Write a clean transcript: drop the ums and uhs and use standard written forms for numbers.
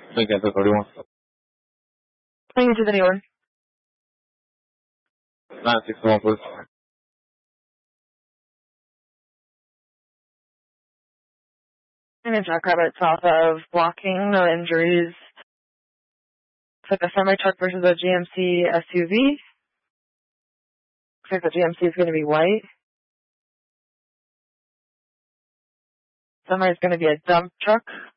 Again, the 31. Bring it to the new one. 961, please. And a jackrabbit south of blocking, no injuries. Looks like a semi-truck versus a GMC SUV. Looks like the GMC is going to be white. Semi is going to be a dump truck.